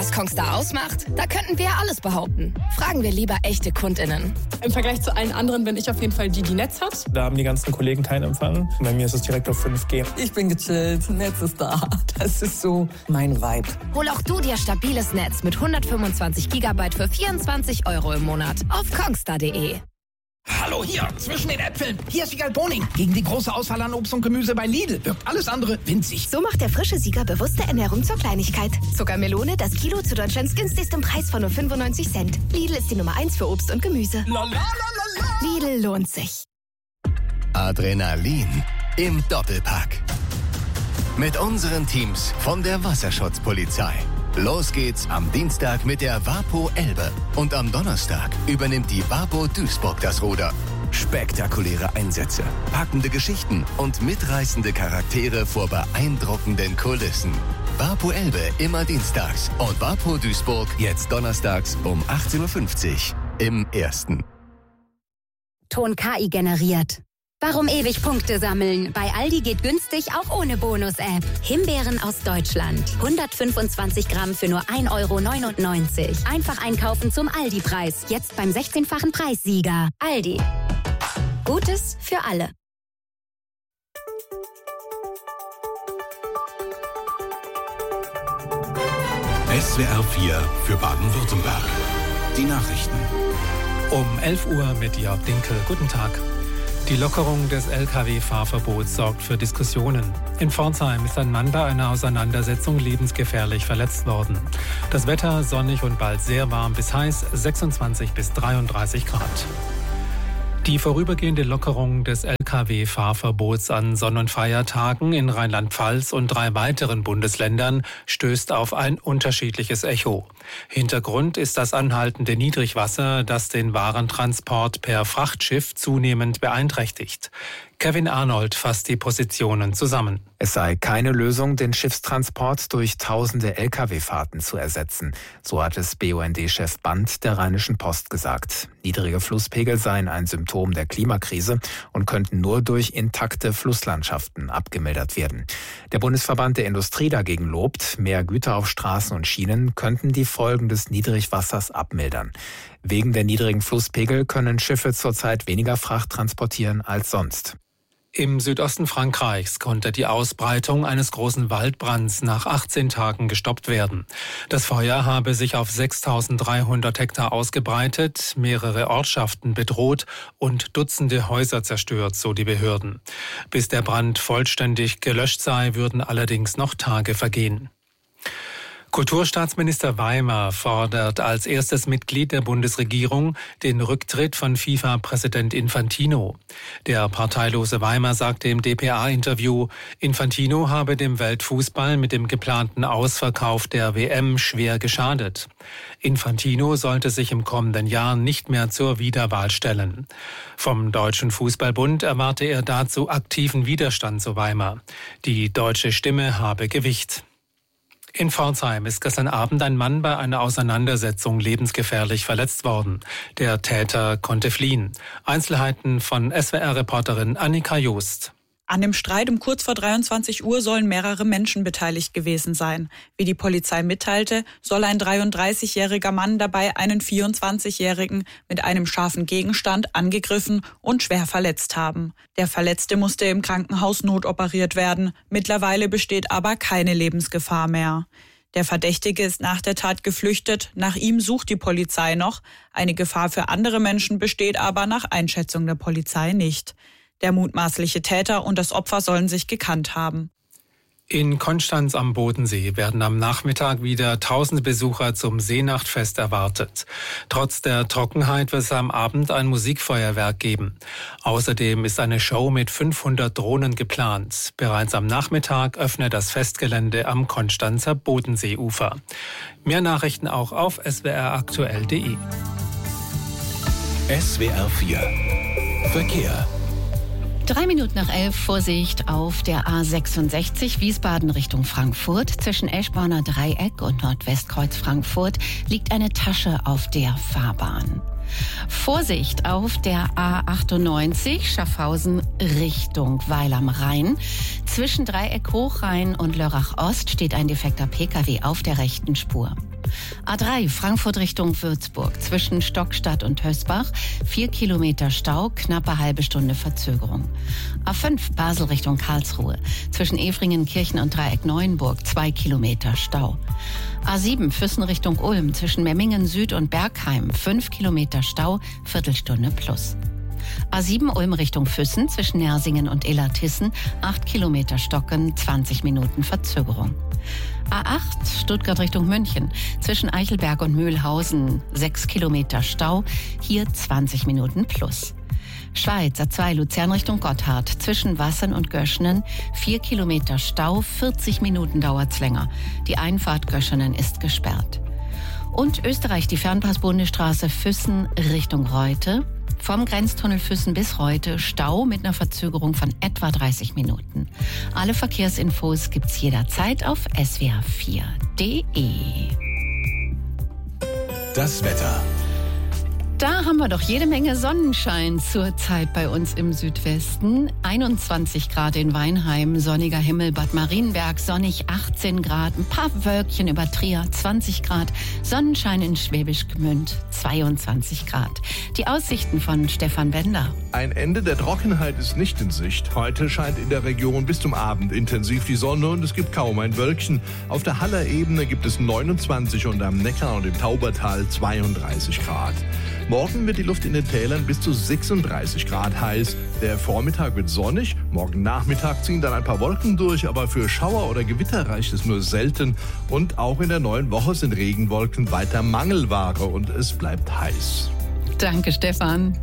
Was Kongstar ausmacht? Da könnten wir alles behaupten. Fragen wir lieber echte KundInnen. Im Vergleich zu allen anderen bin ich auf jeden Fall die Netz hat. Da haben die ganzen Kollegen keinen Empfang. Bei mir ist es direkt auf 5G. Ich bin gechillt, Netz ist da. Das ist so mein Vibe. Hol auch du dir stabiles Netz mit 125 GB für 24 € im Monat auf kongstar.de. Hallo hier, zwischen den Äpfeln. Hier ist Wiegald Boning. Gegen die große Auswahl an Obst und Gemüse bei Lidl wirkt alles andere winzig. So macht der frische Sieger bewusste Ernährung zur Kleinigkeit. Zuckermelone, das Kilo zu Deutschlands günstigstem Preis von nur 95 Cent. Lidl ist die Nummer 1 für Obst und Gemüse. Lidl lohnt sich. Adrenalin im Doppelpack. Mit unseren Teams von der Wasserschutzpolizei. Los geht's am Dienstag mit der Wapo Elbe. Und am Donnerstag übernimmt die Wapo Duisburg das Ruder. Spektakuläre Einsätze, packende Geschichten und mitreißende Charaktere vor beeindruckenden Kulissen. Wapo Elbe immer dienstags und Wapo Duisburg jetzt donnerstags um 18:50 Uhr im Ersten. Ton KI generiert. Warum ewig Punkte sammeln? Bei Aldi geht günstig auch ohne Bonus-App. Himbeeren aus Deutschland. 125 Gramm für nur 1,99 €. Einfach einkaufen zum Aldi-Preis. Jetzt beim 16-fachen Preissieger. Aldi. Gutes für alle. SWR 4 für Baden-Württemberg. Die Nachrichten. Um 11 Uhr mit Jörg Dinkel. Guten Tag. Die Lockerung des Lkw-Fahrverbots sorgt für Diskussionen. In Pforzheim ist ein Mann bei einer Auseinandersetzung lebensgefährlich verletzt worden. Das Wetter sonnig und bald sehr warm bis heiß, 26 bis 33 Grad. Die vorübergehende Lockerung des Lkw-Fahrverbots an Sonn- und Feiertagen in Rheinland-Pfalz und 3 weiteren Bundesländern stößt auf ein unterschiedliches Echo. Hintergrund ist das anhaltende Niedrigwasser, das den Warentransport per Frachtschiff zunehmend beeinträchtigt. Kevin Arnold fasst die Positionen zusammen. Es sei keine Lösung, den Schiffstransport durch tausende Lkw-Fahrten zu ersetzen. So hat es BUND-Chef Band der Rheinischen Post gesagt. Niedrige Flusspegel seien ein Symptom der Klimakrise und könnten nur durch intakte Flusslandschaften abgemildert werden. Der Bundesverband der Industrie dagegen lobt, mehr Güter auf Straßen und Schienen könnten die Folgen des Niedrigwassers abmildern. Wegen der niedrigen Flusspegel können Schiffe zurzeit weniger Fracht transportieren als sonst. Im Südosten Frankreichs konnte die Ausbreitung eines großen Waldbrands nach 18 Tagen gestoppt werden. Das Feuer habe sich auf 6.300 Hektar ausgebreitet, mehrere Ortschaften bedroht und Dutzende Häuser zerstört, so die Behörden. Bis der Brand vollständig gelöscht sei, würden allerdings noch Tage vergehen. Kulturstaatsminister Weimer fordert als erstes Mitglied der Bundesregierung den Rücktritt von FIFA-Präsident Infantino. Der parteilose Weimer sagte im dpa-Interview, Infantino habe dem Weltfußball mit dem geplanten Ausverkauf der WM schwer geschadet. Infantino sollte sich im kommenden Jahr nicht mehr zur Wiederwahl stellen. Vom Deutschen Fußballbund erwarte er dazu aktiven Widerstand, so Weimer. Die deutsche Stimme habe Gewicht. In Pforzheim ist gestern Abend ein Mann bei einer Auseinandersetzung lebensgefährlich verletzt worden. Der Täter konnte fliehen. Einzelheiten von SWR-Reporterin Annika Joost. An dem Streit um kurz vor 23 Uhr sollen mehrere Menschen beteiligt gewesen sein. Wie die Polizei mitteilte, soll ein 33-jähriger Mann dabei einen 24-jährigen mit einem scharfen Gegenstand angegriffen und schwer verletzt haben. Der Verletzte musste im Krankenhaus notoperiert werden. Mittlerweile besteht aber keine Lebensgefahr mehr. Der Verdächtige ist nach der Tat geflüchtet. Nach ihm sucht die Polizei noch. Eine Gefahr für andere Menschen besteht aber nach Einschätzung der Polizei nicht. Der mutmaßliche Täter und das Opfer sollen sich gekannt haben. In Konstanz am Bodensee werden am Nachmittag wieder 1000 Besucher zum Seenachtfest erwartet. Trotz der Trockenheit wird es am Abend ein Musikfeuerwerk geben. Außerdem ist eine Show mit 500 Drohnen geplant. Bereits am Nachmittag öffnet das Festgelände am Konstanzer Bodenseeufer. Mehr Nachrichten auch auf swraktuell.de. SWR 4 Verkehr. 3 Minuten nach 11, Vorsicht auf der A66 Wiesbaden Richtung Frankfurt. Zwischen Eschborner Dreieck und Nordwestkreuz Frankfurt liegt eine Tasche auf der Fahrbahn. Vorsicht auf der A98 Schaffhausen Richtung Weil am Rhein. Zwischen Dreieck Hochrhein und Lörrach Ost steht ein defekter Pkw auf der rechten Spur. A3 Frankfurt Richtung Würzburg zwischen Stockstadt und Hösbach 4 Kilometer Stau, knappe halbe Stunde Verzögerung. A5 Basel Richtung Karlsruhe zwischen Efringen-Kirchen und Dreieck-Neuenburg 2 Kilometer Stau. A7 Füssen Richtung Ulm zwischen Memmingen Süd und Bergheim 5 Kilometer Stau, Viertelstunde plus. A7 Ulm Richtung Füssen zwischen Nersingen und Illertissen 8 Kilometer Stocken, 20 Minuten Verzögerung. A8 Stuttgart Richtung München zwischen Eichelberg und Mühlhausen 6 Kilometer Stau, hier 20 Minuten plus. Schweiz A2 Luzern Richtung Gotthard zwischen Wassen und Göschenen 4 Kilometer Stau, 40 Minuten dauert's länger. Die Einfahrt Göschenen ist gesperrt. Und Österreich die Fernpass-Bundesstraße Füssen Richtung Reute. Vom Grenztunnel Füssen bis Reute Stau mit einer Verzögerung von etwa 30 Minuten. Alle Verkehrsinfos gibt's jederzeit auf swr4.de. Das Wetter. Da haben wir doch jede Menge Sonnenschein zurzeit bei uns im Südwesten. 21 Grad in Weinheim, sonniger Himmel, Bad Marienberg, sonnig 18 Grad, ein paar Wölkchen über Trier, 20 Grad, Sonnenschein in Schwäbisch Gmünd, 22 Grad. Die Aussichten von Stefan Bender. Ein Ende der Trockenheit ist nicht in Sicht. Heute scheint in der Region bis zum Abend intensiv die Sonne und es gibt kaum ein Wölkchen. Auf der Haller Ebene gibt es 29 und am Neckar und im Taubertal 32 Grad. Morgen wird die Luft in den Tälern bis zu 36 Grad heiß. Der Vormittag wird sonnig, morgen Nachmittag ziehen dann ein paar Wolken durch, aber für Schauer oder Gewitter reicht es nur selten. Und auch in der neuen Woche sind Regenwolken weiter Mangelware und es bleibt heiß. Danke, Stefan.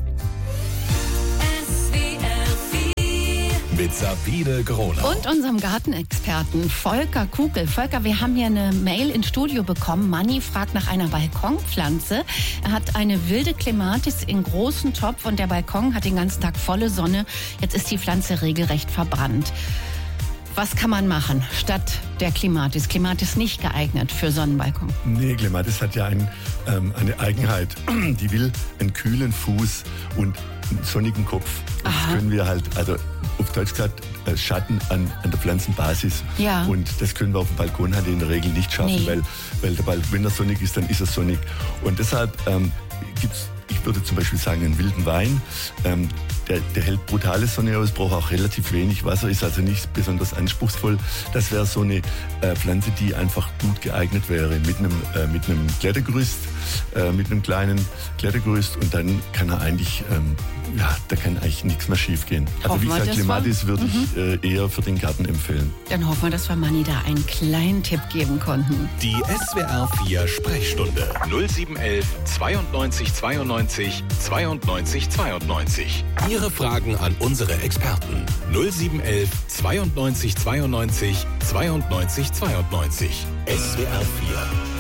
Mit Sabine Gronau. Und unserem Gartenexperten Volker Kugel. Volker, wir haben hier eine Mail ins Studio bekommen. Manni fragt nach einer Balkonpflanze. Er hat eine wilde Clematis in großen Topf und der Balkon hat den ganzen Tag volle Sonne. Jetzt ist die Pflanze regelrecht verbrannt. Was kann man machen statt der Clematis? Clematis nicht geeignet für Sonnenbalkon. Nee, Clematis hat ja eine Eigenheit. Die will einen kühlen Fuß und einen sonnigen Kopf. Das können wir halt, also auf Deutsch gesagt, Schatten an der Pflanzenbasis. Ja. Und das können wir auf dem Balkon halt in der Regel nicht schaffen, weil wenn er sonnig ist, dann ist er sonnig. Und deshalb gibt's, ich würde zum Beispiel sagen, einen wilden Wein. Der hält brutale Sonne aus, braucht auch relativ wenig Wasser, ist also nicht besonders anspruchsvoll. Das wäre so eine Pflanze, die einfach gut geeignet wäre mit einem Klettergerüst, mit einem kleinen Klettergerüst und dann kann er eigentlich, da kann eigentlich nichts mehr schief gehen. Also wie gesagt, Clematis würde ich eher für den Garten empfehlen. Dann hoffen wir, dass wir Manni da einen kleinen Tipp geben konnten. Die SWR 4 Sprechstunde 0711 92 92 92 92. Ihre Fragen an unsere Experten 0711 92 92 92 92. SWR 4